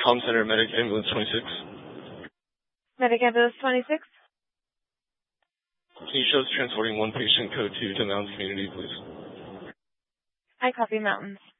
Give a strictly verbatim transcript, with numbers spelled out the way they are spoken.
Com Center, Medic Ambulance twenty-six. Medic Ambulance twenty-six. Can you show us transporting one patient code two to Mountains Community, please? I copy Mountains.